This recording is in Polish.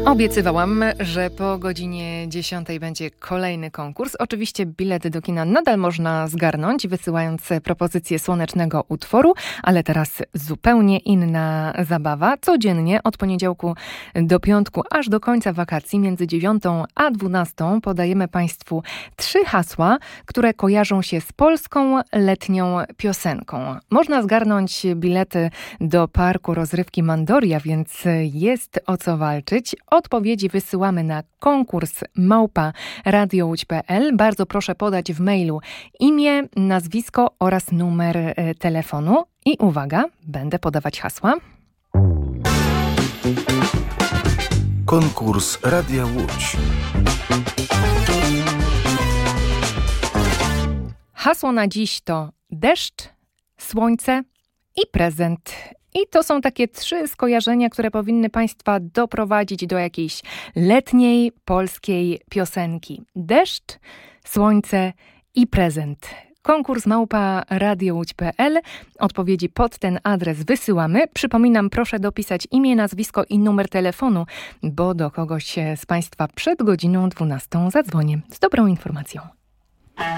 Obiecywałam, że po godzinie 10 będzie kolejny konkurs. Oczywiście bilety do kina nadal można zgarnąć, wysyłając propozycję słonecznego utworu, ale teraz zupełnie inna zabawa. Codziennie od poniedziałku do piątku, aż do końca wakacji, między 9 a 12 podajemy Państwu 3 hasła, które kojarzą się z polską letnią piosenką. Można zgarnąć bilety do parku rozrywki Mandoria, więc jest o co walczyć. Odpowiedzi wysyłamy na konkurs @radiołódź.pl. Bardzo proszę podać w mailu imię, nazwisko oraz numer telefonu. I uwaga, będę podawać hasła. Konkurs Radia Łódź. Hasło na dziś to deszcz, słońce i prezent. I to są takie 3 skojarzenia, które powinny Państwa doprowadzić do jakiejś letniej polskiej piosenki. Deszcz, słońce i prezent. Konkurs @radiołódź.pl. Odpowiedzi pod ten adres wysyłamy. Przypominam, proszę dopisać imię, nazwisko i numer telefonu, bo do kogoś z Państwa przed godziną 12 zadzwonię z dobrą informacją.